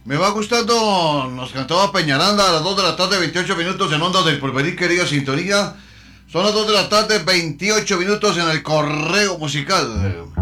Me va gustando, nos cantaba Peñaranda a las 2 de la tarde, 28 minutos en Ondas del Porvenir, querida sintonía. Son las 2 de la tarde, 28 minutos en el correo musical.